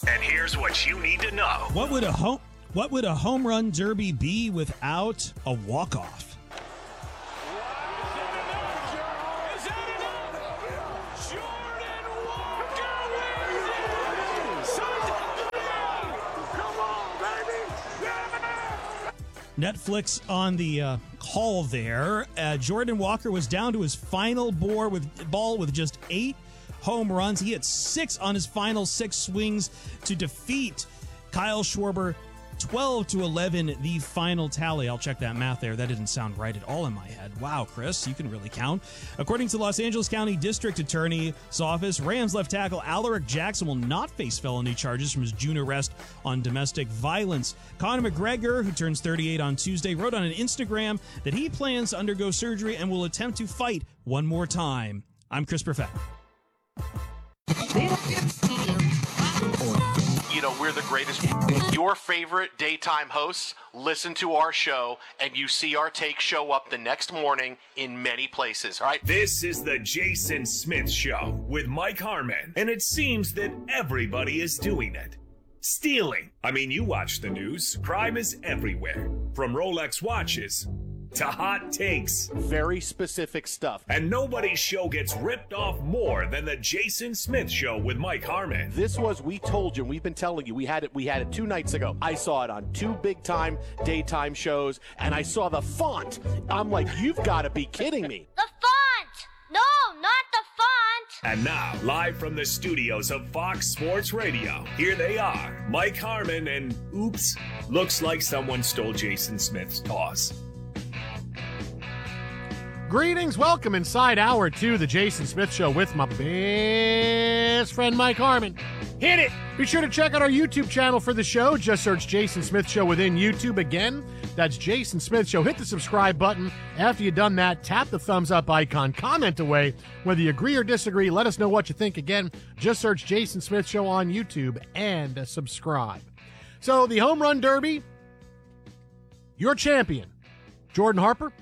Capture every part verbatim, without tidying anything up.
And here's what you need to know. What would a home What would a home run derby be without a walk-off? Netflix on the uh, call there. Uh, Jordan Walker was down to his final ball with, ball with just eight home runs. He hit six on his final six swings to defeat Kyle Schwarber, twelve to eleven, the final tally. I'll check that math there. That didn't sound right at all in my head. Wow, Chris, you can really count. According to Los Angeles County District Attorney's Office, Rams left tackle Alaric Jackson will not face felony charges from his June arrest on domestic violence. Conor McGregor, who turns thirty-eight on Tuesday, wrote on an Instagram that he plans to undergo surgery and will attempt to fight one more time. I'm Chris Perfett. You know, we're the greatest. Your favorite daytime hosts listen to our show, and you see our take show up the next morning in many places, all right? This is the Jason Smith Show with Mike Harmon, and it seems that everybody is doing it. Stealing. I mean, you watch the news. Crime is everywhere. From Rolex watches to hot takes. Very specific stuff. And nobody's show gets ripped off more than the Jason Smith Show with Mike Harmon. This was, we told you, and we've been telling you, we had it we had it two nights ago. I saw it on two big-time daytime shows, and I saw the font. I'm like, you've got to be kidding me. The font! No, not the font! And now, live from the studios of Fox Sports Radio, here they are, Mike Harmon and, oops, looks like someone stole Jason Smith's toss. Greetings, welcome inside hour two, the Jason Smith Show with my best friend Mike Harmon. Hit it! Be sure to check out our YouTube channel for the show. Just search Jason Smith Show within YouTube. Again, that's Jason Smith Show. Hit the subscribe button. After you've done that, tap the thumbs up icon. Comment away. Whether you agree or disagree, let us know what you think. Again, just search Jason Smith Show on YouTube and subscribe. So, the Home Run Derby, your champion, Jordan Harper.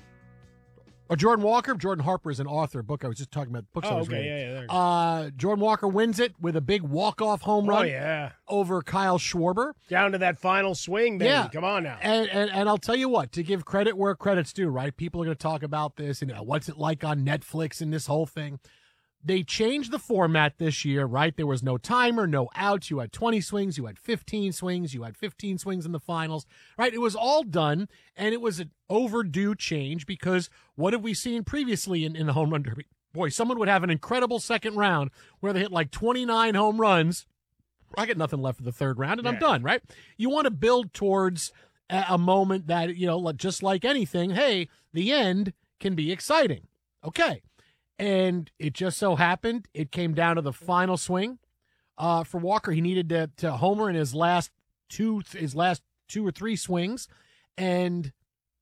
Or Jordan Walker. Jordan Harper is an author. Book I was just talking about. Books oh, I was okay, reading. yeah, yeah. There Uh, Jordan Walker wins it with a big walk-off home run. Oh, yeah. Over Kyle Schwarber. Down to that final swing, baby. Yeah. Come on now. And, and and I'll tell you what, to give credit where credit's due, right? People are going to talk about this and you know, what's it like on Netflix and this whole thing. They changed the format this year, right? There was no timer, no outs. You had twenty swings, you had fifteen swings, you had fifteen swings in the finals, right? It was all done, and it was an overdue change because what have we seen previously in, in the home run derby? Boy, someone would have an incredible second round where they hit like twenty-nine home runs. I get nothing left for the third round, and yeah. I'm done, right? You want to build towards a, a moment that, you know, just like anything, hey, the end can be exciting. Okay. And it just so happened it came down to the final swing uh, for Walker. He needed to, to homer in his last two, his last two or three swings, and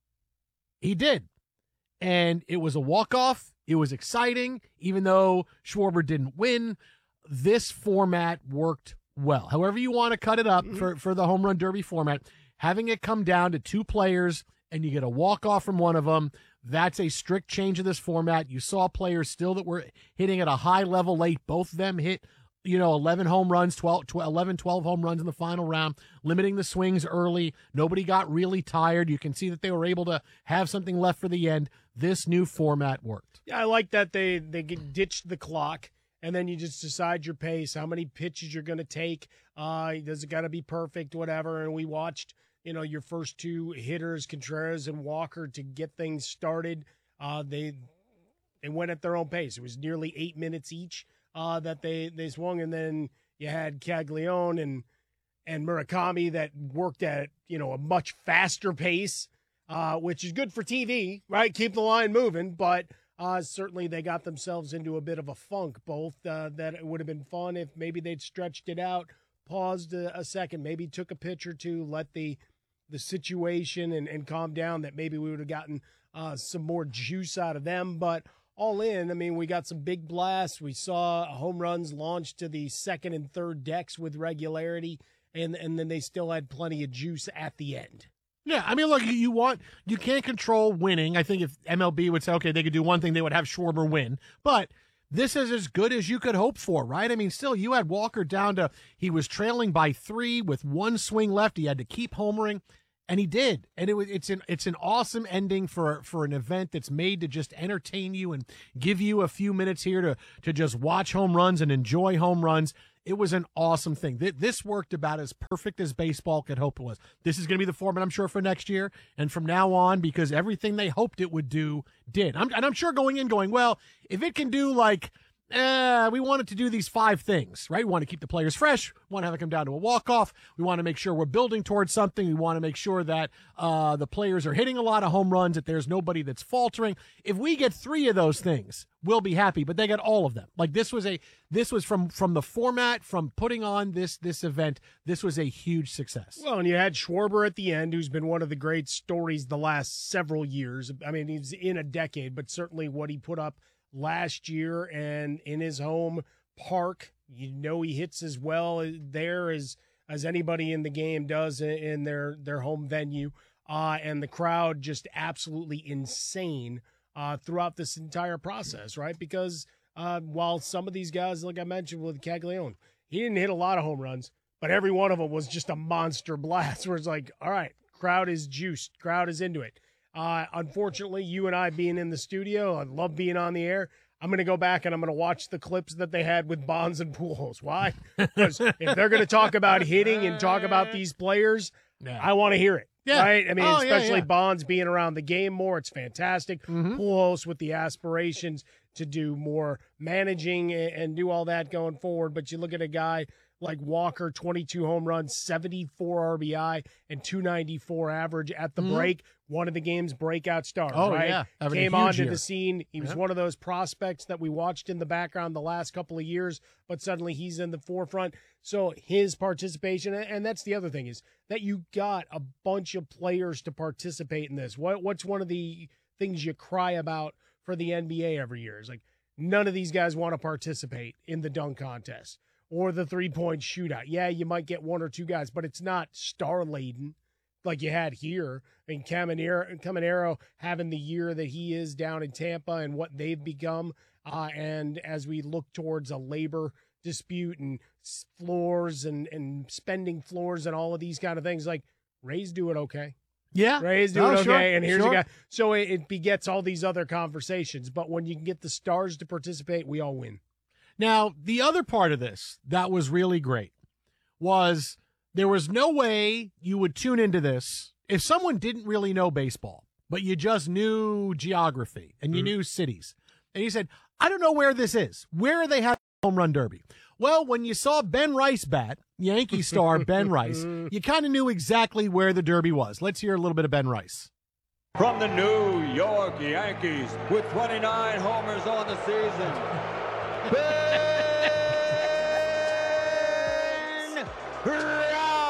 he did. And it was a walk-off. It was exciting, even though Schwarber didn't win. This format worked well. However you want to cut it up mm-hmm. for, for the home run derby format, having it come down to two players and you get a walk-off from one of them, that's a strict change of this format. You saw players still that were hitting at a high level late. Both of them hit, you know, eleven home runs, twelve, twelve, eleven, twelve home runs in the final round, limiting the swings early. Nobody got really tired. You can see that they were able to have something left for the end. This new format worked. Yeah, I like that they, they get ditched the clock, and then you just decide your pace, how many pitches you're going to take. Uh, does it got to be perfect, whatever. And we watched, you know, your first two hitters, Contreras and Walker, to get things started. Uh, they they went at their own pace. It was nearly eight minutes each uh, that they, they swung, and then you had Caglione and and Murakami that worked at, you know, a much faster pace, uh, which is good for T V, right? Keep the line moving, but uh, certainly they got themselves into a bit of a funk, both uh, that it would have been fun if maybe they'd stretched it out, paused a, a second, maybe took a pitch or two, let the the situation and, and calm down, that maybe we would have gotten uh, some more juice out of them. But all in, I mean, we got some big blasts. We saw home runs launched to the second and third decks with regularity, and, and then they still had plenty of juice at the end. Yeah, I mean, look, you, you want you can't control winning. I think if M L B would say, okay, they could do one thing, they would have Schwarber win. But this is as good as you could hope for, right? I mean, still, you had Walker down to, he was trailing by three with one swing left. He had to keep homering, and he did. And it was, it's an, it's an awesome ending for, for an event that's made to just entertain you and give you a few minutes here to, to just watch home runs and enjoy home runs. It was an awesome thing. This worked about as perfect as baseball could hope it was. This is going to be the format, I'm sure, for next year and from now on, because everything they hoped it would do did. I'm, and I'm sure going in going, well, if it can do like, eh, we want it to do these five things, right? We want to keep the players fresh. We want to have it come down to a walk-off. We want to make sure we're building towards something. We want to make sure that uh, the players are hitting a lot of home runs, that there's nobody that's faltering. If we get three of those things, we'll be happy. But they got all of them. Like this was a this was from from the format, from putting on this this event. This was a huge success. Well, and you had Schwarber at the end, who's been one of the great stories the last several years. I mean, he's in a decade, but certainly what he put up last year and in his home park, you know, he hits as well there as as anybody in the game does in their their home venue, uh, and the crowd just absolutely insane uh, throughout this entire process, right? Because uh, while some of these guys, like I mentioned with Caglione, he didn't hit a lot of home runs, but every one of them was just a monster blast. Where it's like, all right, crowd is juiced, crowd is into it. Uh, unfortunately, you and I being in the studio, I love being on the air. I'm going to go back and I'm going to watch the clips that they had with Bonds and Pujols. Why? Because if they're going to talk about hitting and talk about these players, yeah. I want to hear it. Yeah. Right? I mean, oh, especially yeah, yeah. Bonds being around the game more. It's fantastic. Mm-hmm. Pujols with the aspirations to do more managing and do all that going forward. But you look at a guy like Walker, twenty-two home runs, seventy-four R B I, and two ninety-four average at the mm-hmm. break. One of the game's breakout stars, oh, right? Yeah. Having Came onto year. the scene. He was yeah. one of those prospects that we watched in the background the last couple of years, but suddenly he's in the forefront. So his participation, and that's the other thing, is that you got a bunch of players to participate in this. What What's one of the things you cry about for the N B A every year? Is like none of these guys want to participate in the dunk contest or the three-point shootout. Yeah, you might get one or two guys, but it's not star-laden like you had here. I mean, Caminero, Caminero having the year that he is down in Tampa and what they've become, uh, and as we look towards a labor dispute and floors and, and spending floors and all of these kind of things, like Ray's doing okay. Yeah. Ray's doing oh, okay, sure, and here's sure. a guy. So it, it begets all these other conversations, but when you can get the stars to participate, we all win. Now, the other part of this that was really great was there was no way you would tune into this if someone didn't really know baseball, but you just knew geography and you mm-hmm. knew cities. And you said, I don't know where this is. Where are they having home run derby? Well, when you saw Ben Rice bat, Yankee star Ben Rice, you kind of knew exactly where the derby was. Let's hear a little bit of Ben Rice. From the New York Yankees with twenty-nine homers on the season, Ben Rice.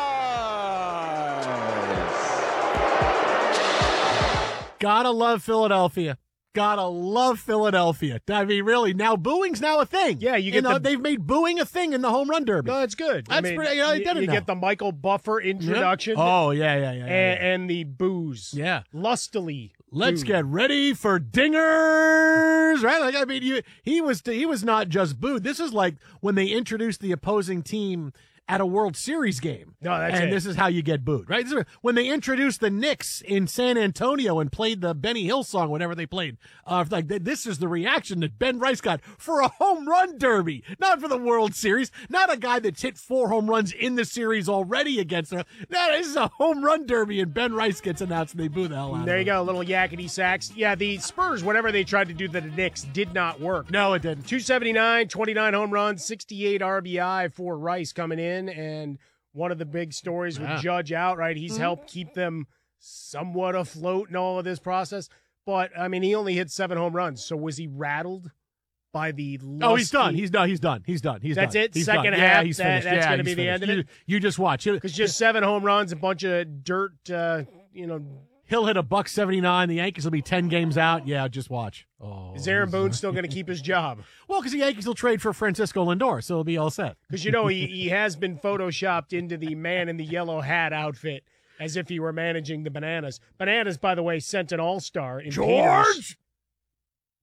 Gotta love Philadelphia. Gotta love Philadelphia. I mean, really, now booing's now a thing. Yeah, you get the, the, they've made booing a thing in the home run derby. No, that's good. That's I mean, pretty. You, know, you, did it you now. get the Michael Buffer introduction. Yeah. Oh yeah, yeah, yeah, yeah, and, yeah. and the booze. Yeah, lustily. Let's booed. get ready for dingers, right? Like I mean, you, he was he was not just booed. This is like when they introduced the opposing team at a World Series game. No, that's and it. this is how you get booed, right? This is when they introduced the Knicks in San Antonio and played the Benny Hill song, whatever they played. Uh, like this is the reaction that Ben Rice got for a home run derby, not for the World Series, not a guy that's hit four home runs in the series already against them. No, this is a home run derby, and Ben Rice gets announced, and they boo the hell out of him. There you go, a little yakety sax. Yeah, the Spurs, whatever they tried to do to the Knicks, did not work. No, it didn't. two seventy-nine, twenty-nine home runs, sixty-eight R B I for Rice coming in, and one of the big stories with yeah. Judge out, right? He's mm-hmm. helped keep them somewhat afloat in all of this process. But, I mean, he only hit seven home runs. So was he rattled by the lusty... Oh, he's done. He's done. He's done. He's done. He's that's done. it? He's Second done. half, yeah, he's that, finished. that's yeah, going to be finished. the end of you, it? You just watch. Because just seven home runs, a bunch of dirt, uh, you know... He'll hit a buck seventy-nine. The Yankees will be ten games out. Yeah, just watch. Oh, is Aaron Boone still going to keep his job? Well, because the Yankees will trade for Francisco Lindor, so it'll be all set. Because, you know, he, he has been photoshopped into the man in the yellow hat outfit as if he were managing the Bananas. Bananas, by the way, sent an all-star in George! Peters.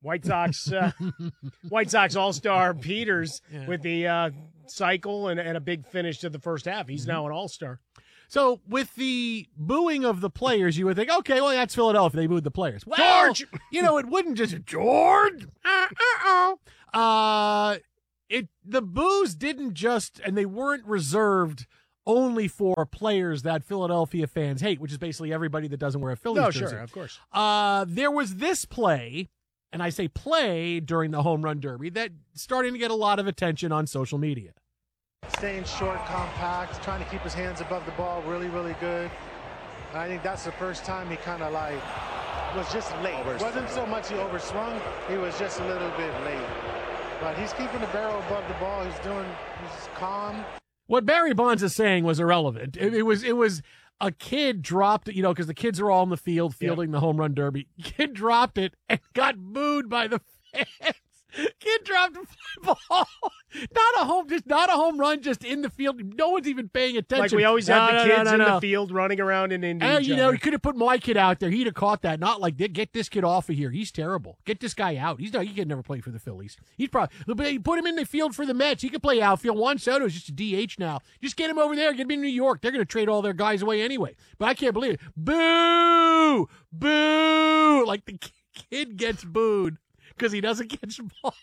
White Sox, uh, White Sox All-Star Peters Yeah. with the uh, cycle and, and a big finish to the first half. He's mm-hmm. now an All-Star. So with the booing of the players, you would think, okay, well, that's Philadelphia. They booed the players. Well, George! You know, it wouldn't just, George! Uh-uh-uh. Uh, it, the boos didn't just, and they weren't reserved only for players that Philadelphia fans hate, which is basically everybody that doesn't wear a Phillies no, jersey. sure, of course. Uh, there was this play, and I say play during the home run derby, that starting to get a lot of attention on social media. Staying short, compact, trying to keep his hands above the ball, really, really good. And I think that's the first time he kind of like was just late. It wasn't so much he overswung, he was just a little bit late. But he's keeping the barrel above the ball. He's doing, he's calm. What Barry Bonds is saying was irrelevant. It, it was it was a kid dropped it, you know, because the kids are all in the field fielding yeah. the home run derby. Kid dropped it and got booed by the fans. Kid dropped a fly ball. Not a home, just not a home run, just in the field. No one's even paying attention. Like we always no, have the no, kids no, no, in no. the field running around in Indy. And, you know, you could have put my kid out there. He'd have caught that. Not like, get this kid off of here. He's terrible. Get this guy out. He's not. He could never play for the Phillies. He's probably put him in the field for the Mets. He could play outfield. Juan Soto's just a D H now. Just get him over there. Get him in New York. They're going to trade all their guys away anyway. But I can't believe it. Boo! Boo! Like the kid gets booed because he doesn't catch the ball.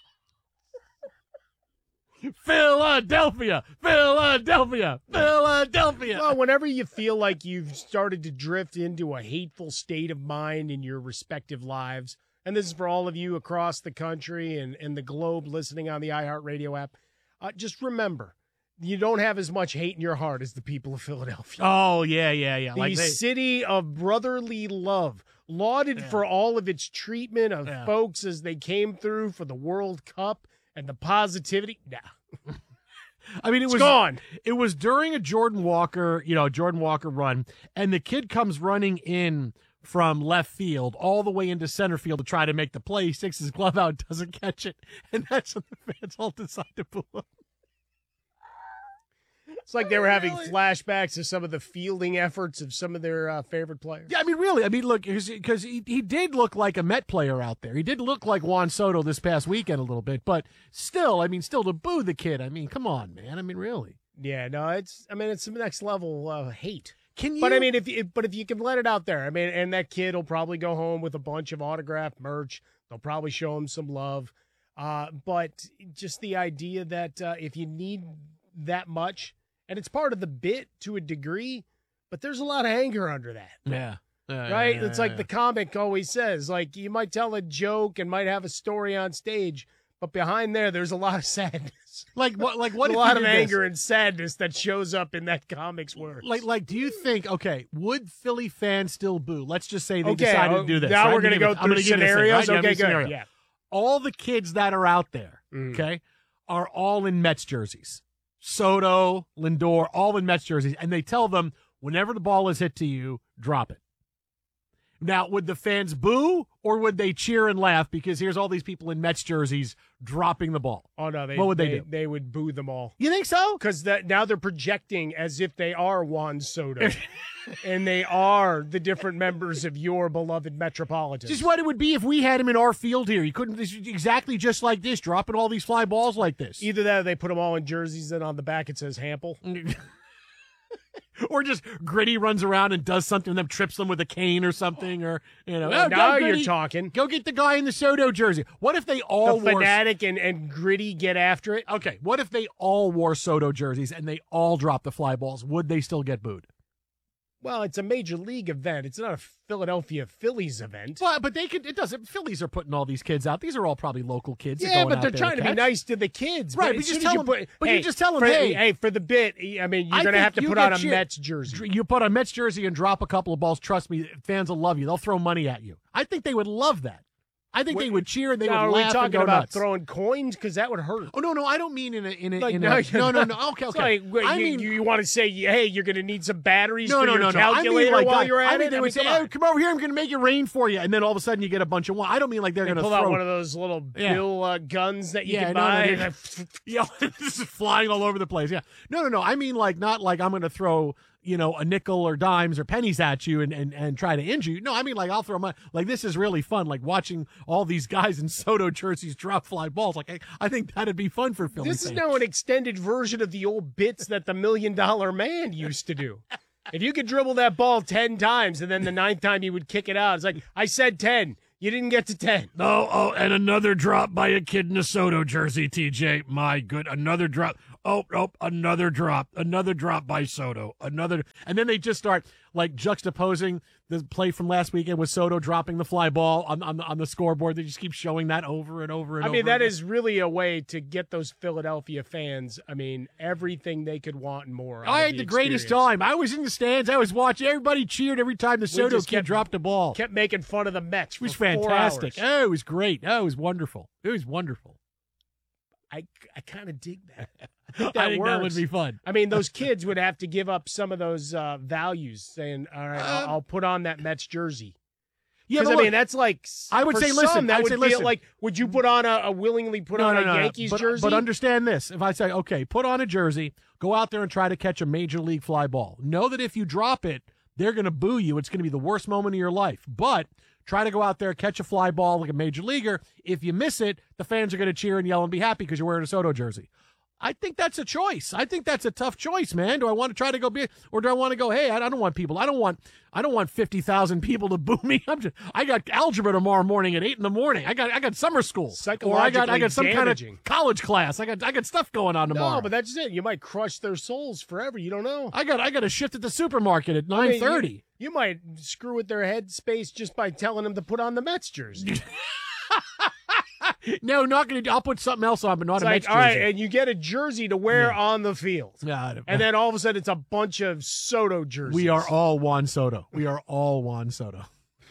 Philadelphia, Philadelphia, Philadelphia. Well, whenever you feel like you've started to drift into a hateful state of mind in your respective lives, and this is for all of you across the country and, and the globe listening on the iHeartRadio app, uh, just remember, you don't have as much hate in your heart as the people of Philadelphia. Oh, yeah, yeah, yeah. The like they- city of brotherly love, lauded yeah. for all of its treatment of yeah. folks as they came through for the World Cup. And the positivity, nah. I mean, it it's was gone. It was during a Jordan Walker, you know, Jordan Walker run, and the kid comes running in from left field all the way into center field to try to make the play. He sticks his glove out, doesn't catch it, and that's when the fans all decide to boo him. It's like they were having flashbacks of some of the fielding efforts of some of their uh, favorite players. Yeah, I mean, really. I mean, look, because he, he did look like a Met player out there. He did look like Juan Soto this past weekend a little bit. But still, I mean, still to boo the kid. I mean, come on, man. I mean, really. Yeah, no, it's, I mean, it's the next level uh, hate. Can you? But I mean, if, if but if you can let it out there, I mean, and that kid will probably go home with a bunch of autographed merch. They'll probably show him some love. Uh, but just the idea that uh, if you need that much, and it's part of the bit to a degree, but there's a lot of anger under that. Yeah. yeah right? Yeah, yeah, it's like yeah. the comic always says, like, you might tell a joke and might have a story on stage, but behind there, there's a lot of sadness. Like what? Like what? a if lot you of did this? anger and sadness that shows up in that comic's words. Like, like, do you think? Okay, would Philly fans still boo? Let's just say they okay, decided oh, to do this. Now right? we're going to go I'm through gonna give you this thing, scenarios. right? Yeah, Okay, give you a good. scenario. Yeah. All the kids that are out there, Mm. okay, are all in Mets jerseys. Soto, Lindor, all in Mets jerseys, and they tell them whenever the ball is hit to you, drop it. Now, would the fans boo or would they cheer and laugh because here's all these people in Mets jerseys dropping the ball? Oh no, they What would they they, do? they would boo them all. You think so? Because that now they're projecting as if they are Juan Soto, and they are the different members of your beloved Metropolitan. Just what it would be if we had him in our field here. You couldn't this is exactly just like this, dropping all these fly balls like this. Either that, or they put them all in jerseys, and on the back it says Hample. Or just Gritty runs around and does something, and then trips them with a cane or something, or you know. Well, oh, go, now Gritty. you're talking. Go get the guy in the Soto jersey. What if they all The wore Fanatic and, and Gritty get after it. Okay, what if they all wore Soto jerseys and they all dropped the fly balls? Would they still get booed? Well, it's a major league event. It's not a Philadelphia Phillies event. Well, but they could. It doesn't. Phillies are putting all these kids out. These are all probably local kids. that Yeah, going but out they're there trying to be catch. nice to the kids. Right, But, but as just soon as tell you them- put, but you hey, just tell them, for, hey- hey, for the bit. I mean, you're I going to think have to you put get on a cheered. Mets jersey. You put on a Mets jersey and drop a couple of balls. Trust me, fans will love you. They'll throw money at you. I think they would love that. I think What- they would cheer and they Now, would are we laugh talking and go about nuts. throwing coins? Because that would hurt. Oh no, no, I don't mean in a in a, Like, in no, a no, no, no. Okay, It's okay. like, wait, I you, mean, you, you want to say, hey, you're going to need some batteries no, for no, your no, no. I mean calculator like while that. you're at I mean, it? they I would mean, say, come "Oh, on. come over here. I'm going to make it rain for you," and then all of a sudden you get a bunch of. I don't mean like they're They going to pull throw out one of those little Yeah. Bill uh, guns that you Yeah, can no, no, buy. no, Yeah, this is flying all over the place. Yeah, no, no, no. I mean, like not like I'm going to throw you know, a nickel or dimes or pennies at you and, and, and try to injure you. No, I mean, like, I'll throw my, like, this is really fun. Like, watching all these guys in Soto jerseys drop fly balls. Like, I, I think that'd be fun for Philly This fans. is now an extended version of the old bits that the Million Dollar Man used to do. If you could dribble that ball ten times and then the ninth time you would kick it out, it's like, I said ten. You didn't get to ten. Oh, oh, and another drop by a kid in a Soto jersey, T J. My good, another drop. Oh, oh, another drop. Another drop by Soto. Another. And then they just start, like, juxtaposing the play from last weekend with Soto dropping the fly ball on, on, on the scoreboard. They just keep showing that over and over and I over. mean, that again. is really a way to get those Philadelphia fans, I mean, everything they could want and more. I had the, the greatest time. I was in the stands. I was watching. Everybody cheered every time the Soto kid kept, dropped the ball. Kept making fun of the Mets for It was four fantastic. hours. Oh, it was great. Oh, it was wonderful. It was wonderful. I, I kind of dig that. I I think, that, think that would be fun. I mean, those kids would have to give up some of those uh, values, saying, "All right, I'll, Um, I'll put on that Mets jersey." Yeah, Because but I look, mean, that's like I would for say, some, listen, That I'd would say, feel listen. like, would you put on a, a willingly put no, on no, a no, Yankees but, jersey? But understand this: if I say, okay, put on a jersey, go out there and try to catch a major league fly ball. Know that if you drop it, they're going to boo you. It's going to be the worst moment of your life. But try to go out there, catch a fly ball like a major leaguer. If you miss it, the fans are going to cheer and yell and be happy because you're wearing a Soto jersey. I think that's a choice. I think that's a tough choice, man. Do I want to try to go be, or do I want to go? Hey, I don't want people. I don't want. I don't want fifty thousand people to boo me. I'm just. I got algebra tomorrow morning at eight in the morning. I got. I got summer school. Psychologically or I got. I got some damaging. kind of college class. I got. I got stuff going on tomorrow. No, but that's it. You might crush their souls forever. You don't know. I got. I got a shift at the supermarket at I mean, nine thirty. You, you might screw with their head space just by telling them to put on the Mets jersey. No, not going to. I'll put something else on, but not It's a like, Mets jersey. all right, and you get a jersey to wear Yeah. on the field. Yeah, And then all of a sudden, it's a bunch of Soto jerseys. we are all Juan Soto. We are all Juan Soto.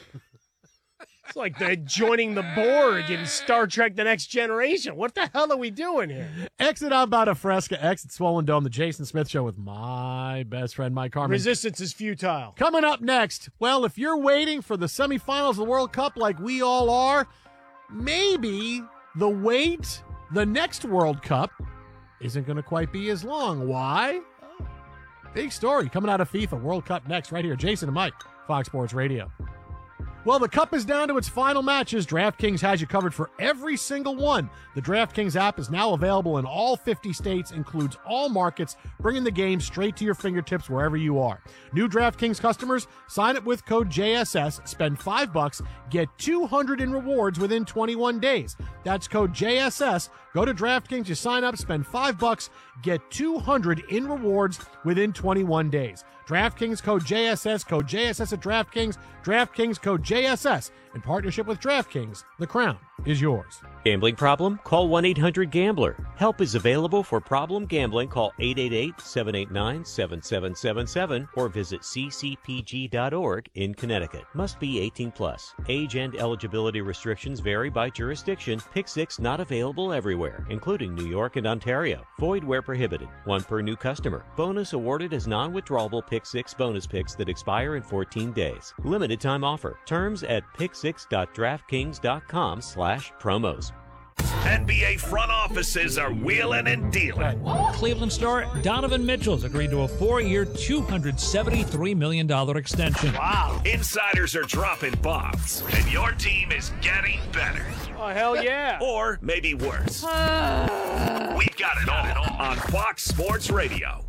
It's like the joining the Borg in Star Trek The Next Generation. What the hell are we doing here? Exit out about a Fresca, exit Swollen Dome, the Jason Smith Show with my best friend, Mike Harmon. Resistance is futile. Coming up next, well, if you're waiting for the semifinals of the World Cup like we all are, maybe the wait, the next World Cup, isn't going to quite be as long. Why? Big story coming out of FIFA World Cup next, right here. Jason and Mike, Fox Sports Radio. Well, the Cup is down to its final matches. DraftKings has you covered for every single one. The DraftKings app is now available in all fifty states, includes all markets, bringing the game straight to your fingertips wherever you are. New DraftKings customers, sign up with code J S S, spend five bucks, get two hundred in rewards within twenty-one days. That's code J S S. Go to DraftKings, you sign up, spend five bucks, get two hundred in rewards within twenty-one days. DraftKings code J S S, code J S S at DraftKings, DraftKings code J S S. In partnership with DraftKings, the crown is yours. Gambling problem? Call one eight hundred gambler. Help is available for problem gambling. Call eight eight eight, seven eight nine, seven seven seven seven or visit c c p g dot org in Connecticut. Must be eighteen plus. Age and eligibility restrictions vary by jurisdiction. Pick six not available everywhere, including New York and Ontario. Void where prohibited. One per new customer. Bonus awarded as non-withdrawable Pick six bonus picks that expire in fourteen days. Limited time offer. Terms at pick six dot draftkings dot com slash promos. N B A front offices are wheeling and dealing. Cleveland star Donovan Mitchell's agreed to a four-year, two hundred seventy-three million dollars extension. Wow. Insiders are dropping bombs, and your team is getting better. Oh, hell yeah. Or maybe worse. We've got it all on Fox Sports Radio.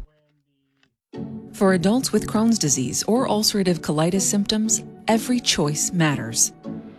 For adults with Crohn's disease or ulcerative colitis symptoms, every choice matters.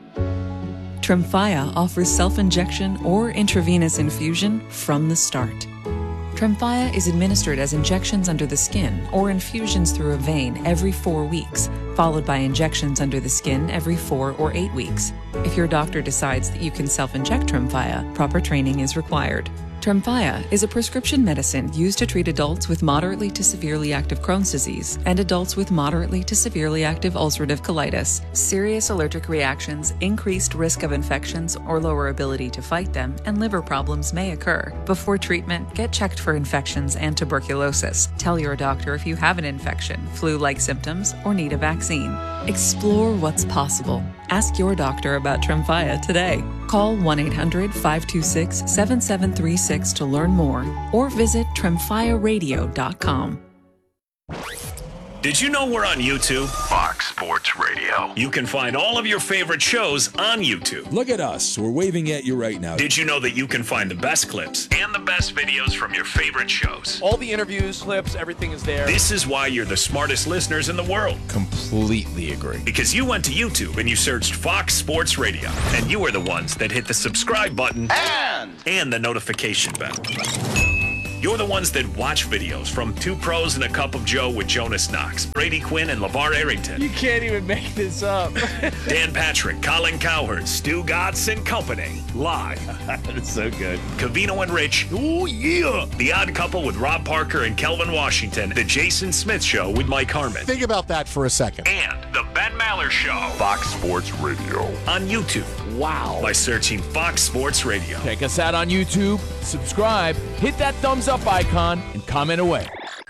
Tremfya offers self-injection or intravenous infusion from the start. Tremfya is administered as injections under the skin or infusions through a vein every four weeks, followed by injections under the skin every four or eight weeks. If your doctor decides that you can self-inject Tremfya, proper training is required. Tremfya is a prescription medicine used to treat adults with moderately to severely active Crohn's disease and adults with moderately to severely active ulcerative colitis. Serious allergic reactions, increased risk of infections or lower ability to fight them, and liver problems may occur. Before treatment, get checked for infections and tuberculosis. Tell your doctor if you have an infection, flu-like symptoms, or need a vaccine. Explore what's possible. Ask your doctor about Tremfya today. Call one eight hundred, five two six, seven seven three six to learn more or visit tremfya radio dot com. Did you know we're on YouTube? Fox Sports Radio. You can find all of your favorite shows on YouTube. Look at us. We're waving at you right now. Did you know that you can find the best clips and the best videos from your favorite shows? All the interviews, clips, everything is there. This is why you're the smartest listeners in the world. Completely agree. Because you went to YouTube and you searched Fox Sports Radio, and you were the ones that hit the subscribe button And, and the notification bell. You're the ones that watch videos from Two Pros and a Cup of Joe with Jonas Knox, Brady Quinn, and LeVar Arrington. You can't even make this up. Dan Patrick, Colin Cowherd, Stu Gatz and Company. Live. That's so good. Covino and Rich. Oh, yeah. The Odd Couple with Rob Parker and Kelvin Washington. The Jason Smith Show with Mike Harmon. Think about that for a second. And the Ben Maller Show. Fox Sports Radio. On YouTube. Wow. By searching Fox Sports Radio. Check us out on YouTube, subscribe, hit that thumbs up icon, and comment away.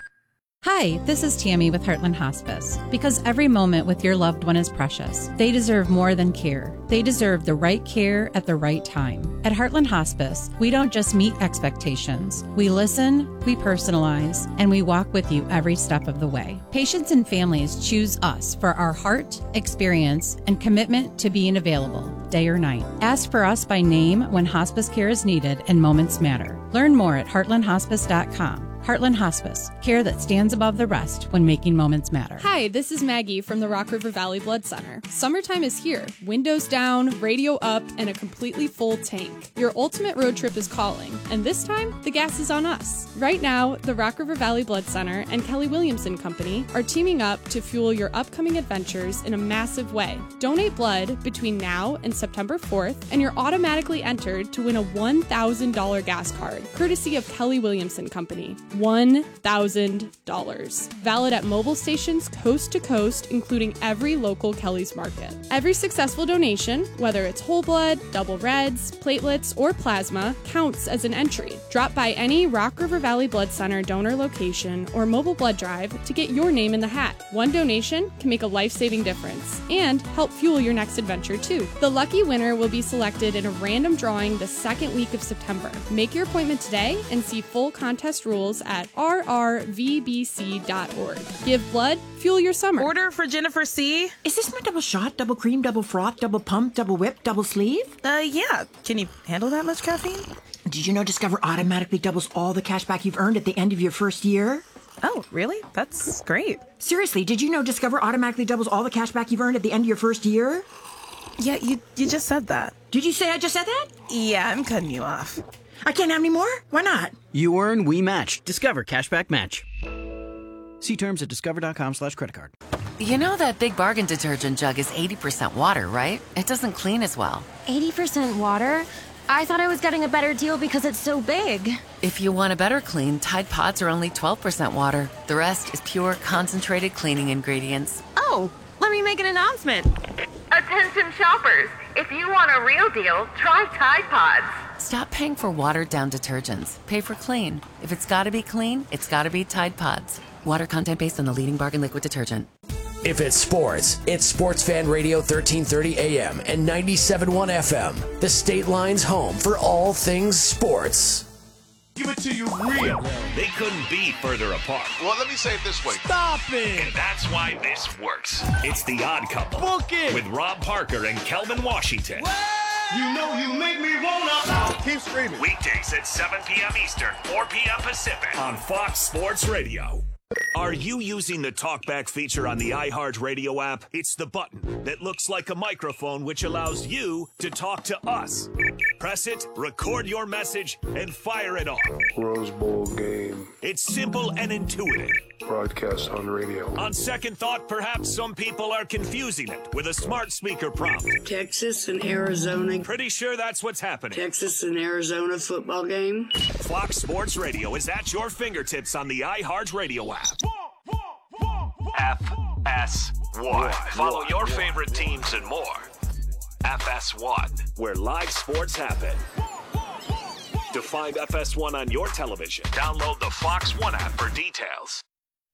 Hi, this is Tammy with Heartland Hospice. Because every moment with your loved one is precious, they deserve more than care. They deserve the right care at the right time. At Heartland Hospice, we don't just meet expectations. We listen, we personalize, and we walk with you every step of the way. Patients and families choose us for our heart, experience, and commitment to being available, day or night. Ask for us by name when hospice care is needed and moments matter. Learn more at heartland hospice dot com. Heartland Hospice, care that stands above the rest when making moments matter. Hi, this is Maggie from the Rock River Valley Blood Center. Summertime is here. Windows down, radio up, and a completely full tank. Your ultimate road trip is calling, and this time, the gas is on us. Right now, the Rock River Valley Blood Center and Kelly Williamson Company are teaming up to fuel your upcoming adventures in a massive way. Donate blood between now and September fourth, and you're automatically entered to win a one thousand dollars gas card, courtesy of Kelly Williamson Company. one thousand dollars. Valid at mobile stations coast to coast, including every local Kelly's Market. Every successful donation, whether it's whole blood, double reds, platelets, or plasma, counts as an entry. Drop by any Rock River Valley Blood Center donor location or mobile blood drive to get your name in the hat. One donation can make a life-saving difference and help fuel your next adventure too. The lucky winner will be selected in a random drawing the second week of September. Make your appointment today and see full contest rules at r r v b c dot org. Give blood, fuel your summer. Order for Jennifer C. Is this my double shot, double cream, double froth, double pump, double whip, double sleeve? Uh, yeah. Can you handle that much caffeine? Did you know Discover automatically doubles all the cash back you've earned at the end of your first year? Oh, really? That's great. Seriously, did you know Discover automatically doubles all the cash back you've earned at the end of your first year? Yeah, you, you just said that. Did you say I just said that? Yeah, I'm cutting you off. I can't have any more? Why not? You earn, we match. Discover Cashback Match. See terms at discover.com slash credit card. You know that Big Bargain detergent jug is eighty percent water, right? It doesn't clean as well. eighty percent water? I thought I was getting a better deal because it's so big. If you want a better clean, Tide Pods are only twelve percent water. The rest is pure, concentrated cleaning ingredients. Oh, let me make an announcement. Attention shoppers, if you want a real deal, try Tide Pods. Stop paying for watered-down detergents. Pay for clean. If it's gotta be clean, it's gotta be Tide Pods. Water content based on the leading bargain liquid detergent. If it's sports, it's Sports Fan Radio thirteen thirty A M and ninety-seven point one F M. The State Line's home for all things sports. Give it to you real. They couldn't be further apart. Well, let me say it this way. Stop it! And that's why this works. It's The Odd Couple. Book it! With Rob Parker and Kelvin Washington. You know you make me wanna. Keep screaming. Weekdays at seven p.m. Eastern, four p.m. Pacific on Fox Sports Radio. Are you using the TalkBack feature on the iHeartRadio app? It's the button that looks like a microphone which allows you to talk to us. Press it, record your message, and fire it off. Rose Bowl game. It's simple and intuitive. Broadcast on radio. On second thought, perhaps some people are confusing it with a smart speaker prompt. Texas and Arizona. Pretty sure that's what's happening. Texas and Arizona football game. Fox Sports Radio is at your fingertips on the iHeartRadio app. F S one. Follow your favorite teams and more. F S one, where live sports happen. To find F S one on your television, download the Fox One app for details.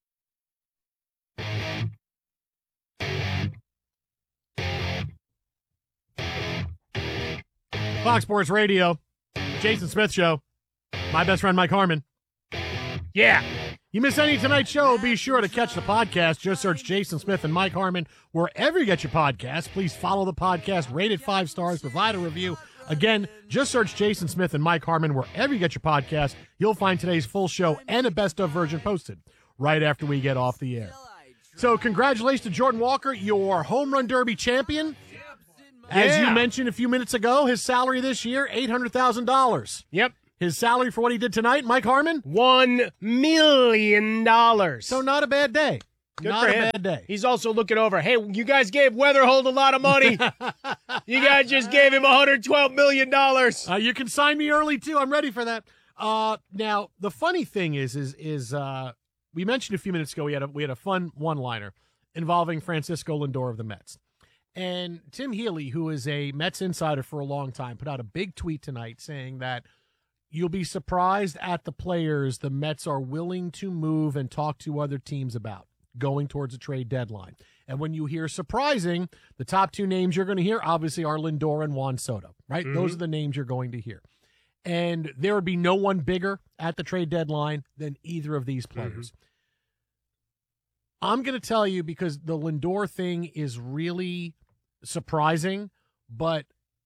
Fox Sports Radio, Jason Smith Show, my best friend Mike Harmon. Yeah, You miss any of tonight's show, be sure to catch the podcast. Just search Jason Smith and Mike Harmon wherever you get your podcasts. Please follow the podcast, rate it five stars, provide a review. Again, just search Jason Smith and Mike Harmon wherever you get your podcast. You'll find today's full show and a best-of version posted right after we get off the air. So congratulations to Jordan Walker, your home run derby champion. As Yeah. you mentioned a few minutes ago, his salary this year, eight hundred thousand dollars. Yep. His salary for what he did tonight, Mike Harmon? One million dollars. So not a bad day. Good not for a him. bad day. He's also looking over. Hey, you guys gave Weatherhold a lot of money. You guys just gave him one hundred twelve million dollars. Uh, you can sign me early too. I'm ready for that. Uh, now the funny thing is, is, is uh, we mentioned a few minutes ago we had a we had a fun one-liner involving Francisco Lindor of the Mets, and Tim Healy, who is a Mets insider for a long time, put out a big tweet tonight saying that you'll be surprised at the players the Mets are willing to move and talk to other teams about going towards a trade deadline. And when you hear surprising, the top two names you're going to hear obviously are Lindor and Juan Soto, right? Mhm. Those are the names you're going to hear. And there would be no one bigger at the trade deadline than either of these players. Mm-hmm. I'm going to tell you because the Lindor thing is really surprising, but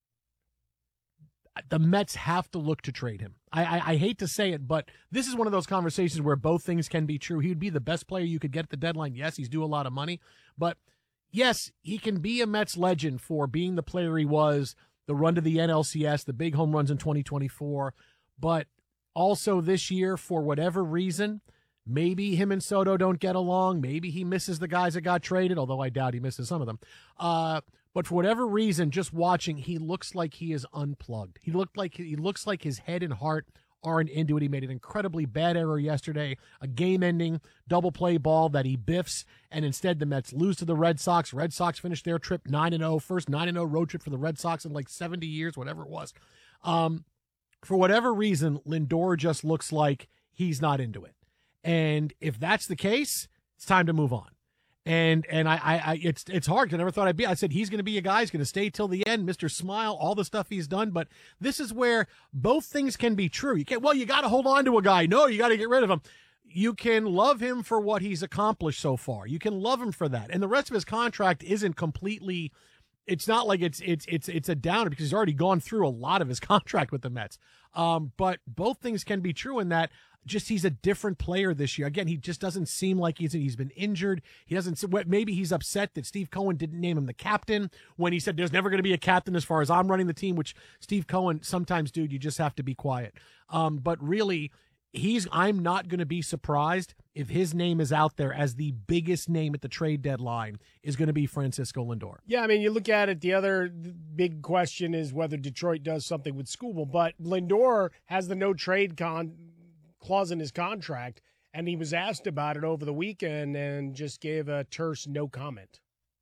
the Mets have to look to trade him. I, I, I hate to say it, but this is one of those conversations where both things can be true. He would be the best player you could get at the deadline. Yes, he's due a lot of money, but yes, he can be a Mets legend for being the player he was, the run to the N L C S, the big home runs in twenty twenty-four, but also this year, for whatever reason, maybe him and Soto don't get along. Maybe he misses the guys that got traded, although I doubt he misses some of them. Uh, But for whatever reason, just watching, he looks like he is unplugged. He looked like he looks like his head and heart aren't into it. He made an incredibly bad error yesterday, a game-ending double play ball that he biffs, and instead the Mets lose to the Red Sox. Red Sox finished their trip nine and oh, first nine and oh road trip for the Red Sox in like seventy years, whatever it was. Um, for whatever reason, Lindor just looks like he's not into it. And if that's the case, it's time to move on. And and I, I, I it's it's hard. 'Cause I never thought I'd be. I said he's going to be a guy. He's going to stay till the end. Mister Smile, all the stuff he's done. But this is where both things can be true. You can't. Well, you got to hold on to a guy. No, you got to get rid of him. You can love him for what he's accomplished so far. You can love him for that. And the rest of his contract isn't completely. It's not like it's it's it's it's a downer because he's already gone through a lot of his contract with the Mets. Um, but both things can be true in that. Just he's a different player this year. Again, he just doesn't seem like he's he's been injured. He doesn't. Maybe he's upset that Steve Cohen didn't name him the captain when he said there's never going to be a captain as far as I'm running the team. Which Steve Cohen sometimes, dude, you just have to be quiet. Um, but really, he's. I'm not going to be surprised if his name is out there as the biggest name at the trade deadline is going to be Francisco Lindor. Yeah, I mean, you look at it, the other big question is whether Detroit does something with Skubal, but Lindor has the no trade con. clause in his contract, and he was asked about it over the weekend and just gave a terse no comment.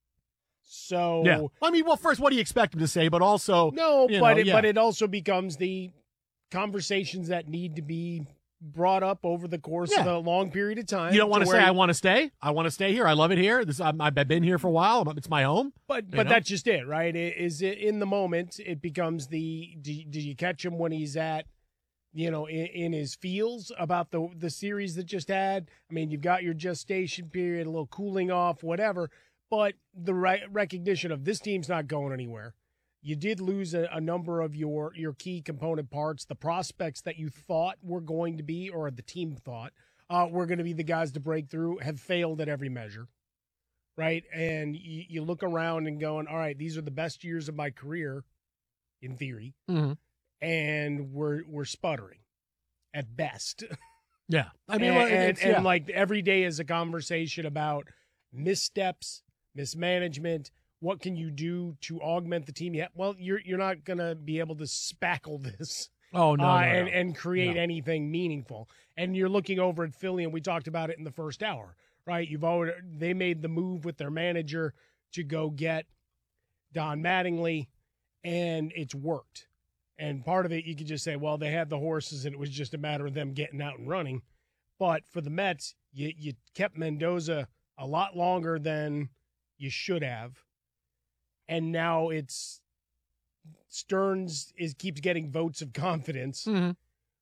So yeah, I mean, well, first, what do you expect him to say? But also, no, you but know, it, yeah. but it also becomes the conversations that need to be brought up over the course Yeah. of a long period of time. You don't want to where say, you- I want to stay. I want to stay here. I love it here. This, I'm, I've been here for a while. It's my home. But You but know? that's just it, right? It, is it in the moment? It becomes the do, do you catch him when he's at, you know, in, in his feels about the the series that just had? I mean, you've got your gestation period, a little cooling off, whatever. But the right recognition of this team's not going anywhere. You did lose a, a number of your your key component parts. The prospects that you thought were going to be, or the team thought uh, were going to be the guys to break through, have failed at every measure. Right, and you, you look around and going, all right, these are the best years of my career, in theory. Mhm. And we're we're sputtering at best. Yeah. I mean, and, well, and, it's- and yeah. like every day is a conversation about missteps, mismanagement. What can you do to augment the team? Yeah, well, you're you're not gonna be able to spackle this. Oh, no, uh, no, and no. and create No. anything meaningful. And you're looking over at Philly, and we talked about it in the first hour, right? You've already they made the move with their manager to go get Don Mattingly, and it's worked. And part of it, you could just say, well, they had the horses, and it was just a matter of them getting out and running. But for the Mets, you you kept Mendoza a lot longer than you should have, and now it's Stearns is keeps getting votes of confidence, Mhm.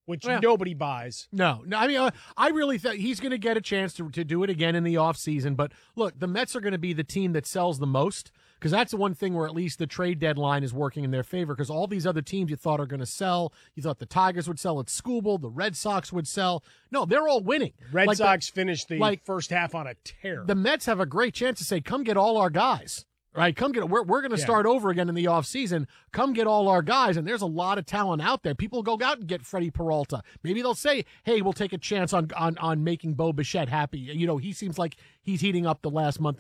which Yeah. nobody buys. No, no. I mean, uh, I really think he's going to get a chance to, to do it again in the offseason. But look, the Mets are going to be the team that sells the most because that's the one thing where at least the trade deadline is working in their favor because all these other teams you thought are going to sell, you thought the Tigers would sell at Skubal, the Red Sox would sell. No, they're all winning. Red Like Sox the, finished the like, first half on a tear. The Mets have a great chance to say, come get all our guys. Right, come get. We're we're going to Yeah. start over again in the offseason. Come get all our guys, and there's a lot of talent out there. People go out and get Freddie Peralta. Maybe they'll say, "Hey, we'll take a chance on on on making Bo Bichette happy." You know, he seems like he's heating up the last month